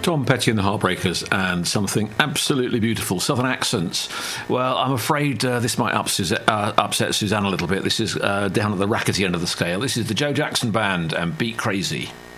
Tom Petty and the Heartbreakers, and something absolutely beautiful. Southern accents. Well, I'm afraid this might upset Suzanne a little bit. This is down at the rackety end of the scale. This is the Joe Jackson Band and Beat Crazy.